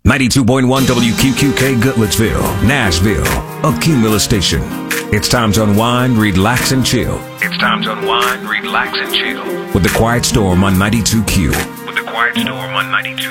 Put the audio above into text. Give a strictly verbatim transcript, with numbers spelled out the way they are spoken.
ninety-two point one W Q Q K, Goodlettsville, Nashville, a Cumulus station. It's time to unwind, relax, and chill. It's time to unwind, relax, and chill with The Quiet Storm on ninety-two Q. With The Quiet Storm on ninety-two.